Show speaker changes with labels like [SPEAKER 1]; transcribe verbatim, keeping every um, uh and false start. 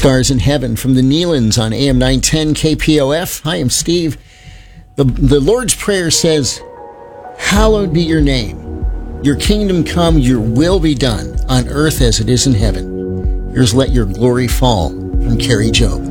[SPEAKER 1] Stars in Heaven from the Neelands on A M nine ten K P O F. Hi, I'm Steve. The, the Lord's Prayer says, "Hallowed be your name. Your kingdom come, your will be done on earth as it is in heaven." Here's Let Your Glory Fall from Carrie Joe.